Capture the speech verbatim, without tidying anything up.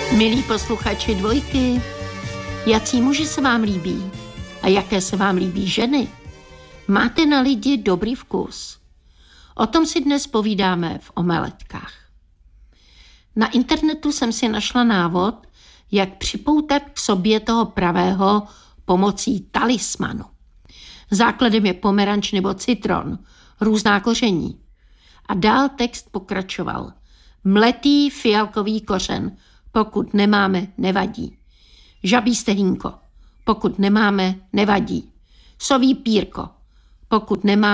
Milí posluchači Dvojky, jací muži se vám líbí a jaké se vám líbí ženy? Máte na lidi dobrý vkus? O tom si dnes povídáme v Omeletkách. Na internetu jsem si našla návod, jak připoutat k sobě toho pravého pomocí talismanu. Základem je pomeranč nebo citron, různá koření. A dál text pokračoval. Mletý fialkový kořen, pokud nemáme, nevadí. Žabí stehínko, pokud nemáme, nevadí. Soví pírko, pokud nemáme,